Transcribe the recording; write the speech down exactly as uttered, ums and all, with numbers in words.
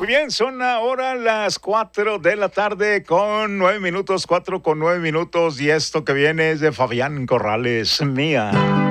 bien, son ahora las cuatro de la tarde con nueve minutos, cuatro con nueve minutos, y esto que viene es de Fabián Corrales, Mía.